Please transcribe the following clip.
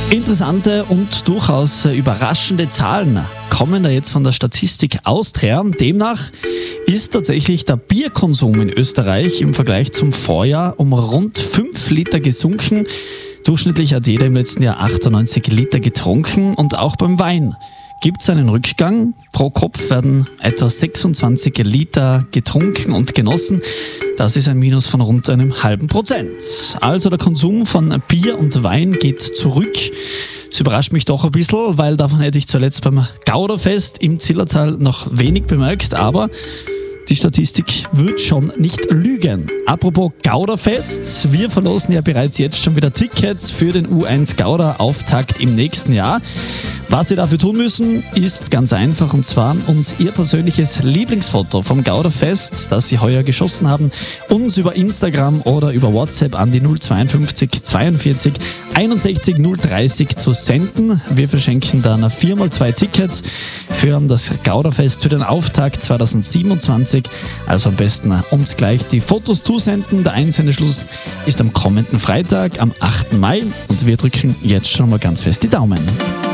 Interessante und durchaus überraschende Zahlen kommen da jetzt von der Statistik Austria. Demnach ist tatsächlich der Bierkonsum in Österreich im Vergleich zum Vorjahr um rund 5 Liter gesunken. Durchschnittlich hat jeder im letzten Jahr 98 Liter getrunken und auch beim Wein gibt es einen Rückgang. Pro Kopf werden etwa 26 Liter getrunken und genossen. Das ist ein Minus von rund 0,5%. Also der Konsum von Bier und Wein geht zurück. Das überrascht mich doch ein bisschen, weil davon hätte ich zuletzt beim Gauderfest im Zillertal noch wenig bemerkt, aber die Statistik wird schon nicht lügen. Apropos Gauderfest, wir verlosen ja bereits jetzt schon wieder Tickets für den U1 Gauder-Auftakt im nächsten Jahr. Was Sie dafür tun müssen, ist ganz einfach, und zwar uns Ihr persönliches Lieblingsfoto vom Gauderfest, das Sie heuer geschossen haben, uns über Instagram oder über WhatsApp an die 052 42 61 030 zu senden. Wir verschenken dann 4x2 Tickets für das Gauderfest für den Auftakt 2027. Also am besten uns gleich die Fotos zusenden. Der Einsendeschluss ist am kommenden Freitag, am 8. Mai, und wir drücken jetzt schon mal ganz fest die Daumen.